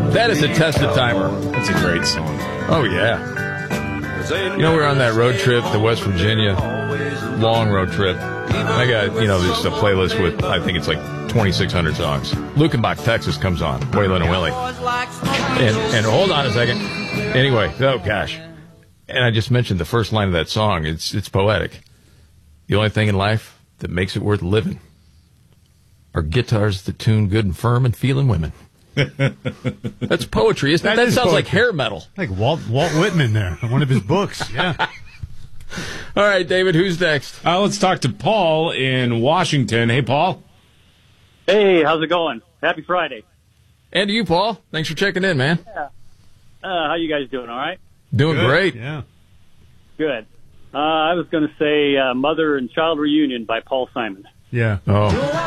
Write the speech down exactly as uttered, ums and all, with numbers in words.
That is a tested timer. That's a great song. Oh, yeah. You know, we were on that road trip to West Virginia, long road trip. I got, you know, just a playlist with, I think it's like twenty-six hundred songs. Lukenbach, Texas comes on, Waylon and Willie. And, and hold on a second. Anyway, oh, gosh. And I just mentioned the first line of that song. It's it's poetic. The only thing in life that makes it worth living are guitars that tune good and firm and feeling women. That's poetry, isn't it? That, that is sounds poetry. Like hair metal. Like Walt Walt Whitman there, one of his books. Yeah. All right, David, who's next? Uh, let's talk to Paul in Washington. Hey, Paul. Hey, how's it going? Happy Friday. And to you, Paul. Thanks for checking in, man. Yeah. Uh, how you guys doing, all right? Doing Good. Great. Yeah. Good. Uh, I was going to say uh, Mother and Child Reunion by Paul Simon. Yeah. Oh.